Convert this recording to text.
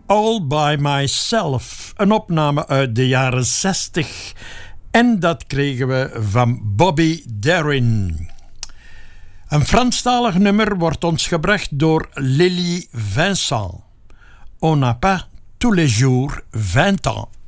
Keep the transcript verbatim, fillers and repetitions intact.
All By Myself, een opname uit de jaren zestig. En dat kregen we van Bobby Darin. Een Franstalig nummer wordt ons gebracht door Lily Vincent. On n'a pas tous les jours vingt ans.